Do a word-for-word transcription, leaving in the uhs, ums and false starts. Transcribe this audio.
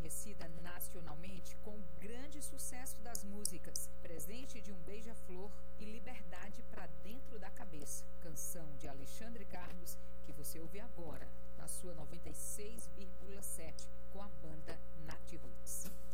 reconhecida nacionalmente com o grande sucesso das músicas Presente de um Beija-Flor e Liberdade pra Dentro da Cabeça, canção de Alexandre Carlos, que você ouve agora na sua noventa e seis vírgula sete com a banda Nat Roots.